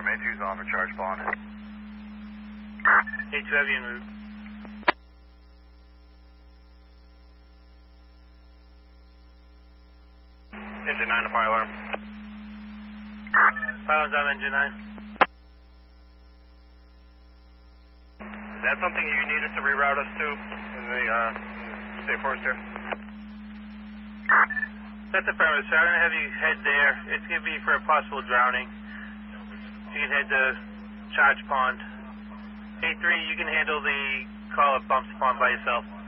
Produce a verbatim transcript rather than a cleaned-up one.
A two's on for charge pond. A two heavy en route. Engine nine to fire alarm. Fire alarm's on engine nine. Is that something you need us to reroute us to in the uh, State Forest here? That's affirmative, sir. I'm going to have you head there. It's going to be for a possible drowning. You can head to Charge Pond. A three, you can handle the call at Bumps Pond by yourself.